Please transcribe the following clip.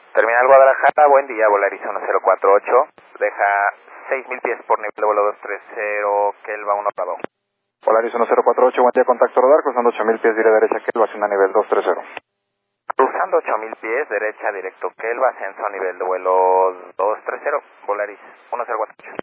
Terminal Guadalajara, buen día, Volaris 1048, deja 6.000 pies por nivel de vuelo 230, Kelva 1 Prado. Volaris 1048, buen día, contacto radar, cruzando 8.000 pies, diré derecha, Kelva, haciendo a nivel 230. Cruzando 8.000 pies, derecha, directo Kelva, ascenso a nivel de vuelo 230, Volaris 1048.